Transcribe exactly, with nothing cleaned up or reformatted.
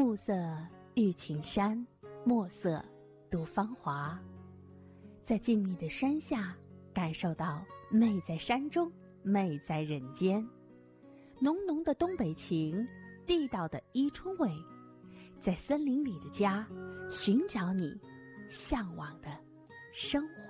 暮色遇群山，墨色度芳华。在静谧的山下，感受到美在山中，美在人间。浓浓的东北情，地道的伊春味，在森林里的家，寻找你向往的生活。